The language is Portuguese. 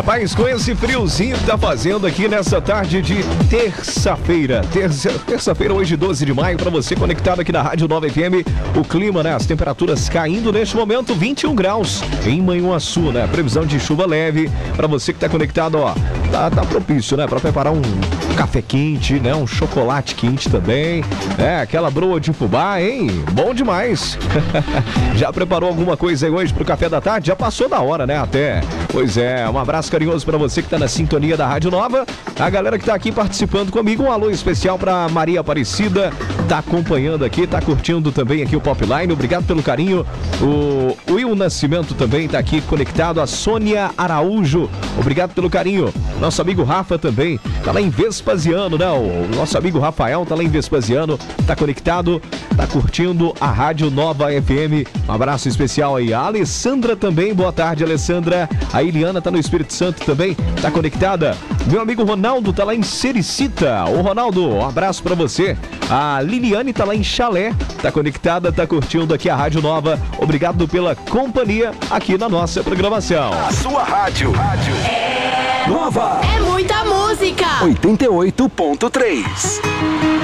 Rapaz, com esse friozinho que tá fazendo aqui nessa tarde de terça-feira. Terça-feira, hoje, 12 de maio, para você conectado aqui na Rádio Nova FM. O clima, né? As temperaturas caindo neste momento, 21 graus em Manhuaçu, né? Previsão de chuva leve. Para você que tá conectado, ó, tá propício, né? Para preparar um café quente, né? Um chocolate quente também. Aquela broa de fubá, hein? Bom demais. Já preparou alguma coisa aí hoje pro café da tarde? Já passou da hora, né? Até. Pois é, um abraço carinhoso para você que tá na sintonia da Rádio Nova. A galera que tá aqui participando comigo, um alô especial para Maria Aparecida, tá acompanhando aqui, tá curtindo também aqui o Popline. Obrigado pelo carinho. O Will Nascimento também tá aqui conectado. A Sônia Araújo, obrigado pelo carinho. Nosso amigo Rafa também tá lá em Vespasiano, né? O nosso amigo Rafael tá lá em Vespasiano, tá conectado, tá curtindo a Rádio Nova FM. Um abraço especial aí. A Alessandra também, boa tarde, Alessandra. A Eliana tá no Espírito Santo também, tá conectada. Meu amigo Ronaldo tá lá em Sericita. Ô Ronaldo, um abraço pra você. A Liliane tá lá em Chalé, tá conectada, tá curtindo aqui a Rádio Nova. Obrigado pela companhia aqui na nossa programação. A sua rádio é Nova. É muita música. 88.3.